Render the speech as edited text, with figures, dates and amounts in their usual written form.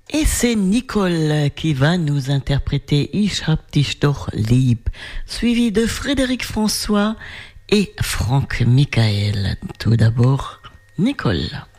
Et c'est Nicole qui va nous interpréter Ich hab dich doch lieb, suivi de Frédéric François et Franck Michael. Tout d'abord, Nicole.